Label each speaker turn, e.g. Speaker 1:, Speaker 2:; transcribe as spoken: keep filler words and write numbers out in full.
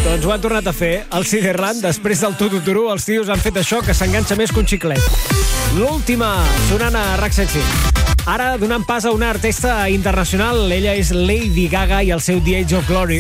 Speaker 1: Doncs ho han tornat a fer. El Ciderland, després del Tututuru, els tios han fet això que s'enganxa més que un xiclet. L'última, sonant a Rock Sexy. Ara donant pas a una artista internacional. Ella és Lady Gaga i el seu The Age of Glory.